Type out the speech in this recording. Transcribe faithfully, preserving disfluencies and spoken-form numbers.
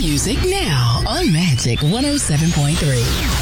music now on Magic one oh seven point three.